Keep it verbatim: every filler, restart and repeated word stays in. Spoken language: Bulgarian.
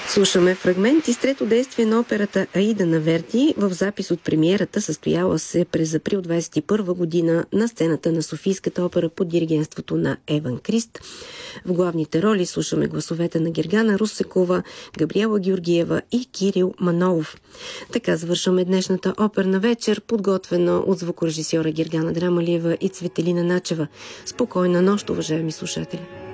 Слушаме фрагмент из трето действие на операта Аида на Верди в запис от премиерата, състояла се през април двадесет и първа година на сцената на Софийската опера под диригентството на Еван Крист. В главните роли слушаме гласовете на Гергана Русекова, Габриела Георгиева и Кирил Манолов. Така завършваме днешната оперна вечер, подготвена от звукорежисьора Гергана Драмалиева и Цветелина Начева. Спокойна нощ, уважаеми слушатели!